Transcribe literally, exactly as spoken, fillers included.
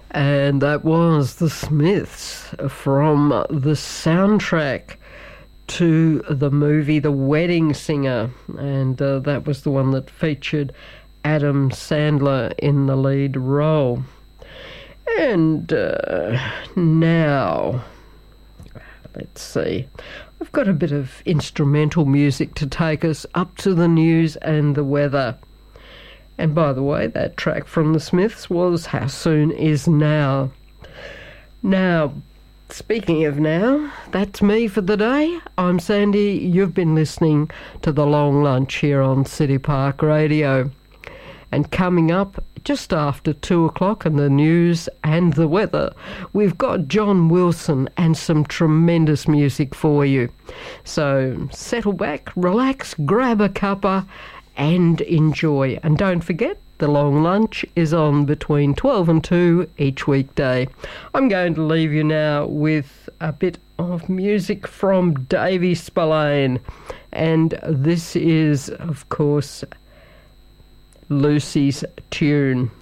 And that was The Smiths from the soundtrack to the movie The Wedding Singer. And uh, that was the one that featured Adam Sandler in the lead role. And uh, now, let's see. I've got a bit of instrumental music to take us up to the news and the weather. And by the way, that track from the Smiths was How Soon Is Now. Now, speaking of now, that's me for the day. I'm Sandy. You've been listening to The Long Lunch here on City Park Radio. And coming up just after two o'clock in the news and the weather, we've got John Wilson and some tremendous music for you. So settle back, relax, grab a cuppa and enjoy. And don't forget, The Long Lunch is on between twelve and two each weekday. I'm going to leave you now with a bit of music from Davey Spillane. And this is, of course, Lucy's Tune.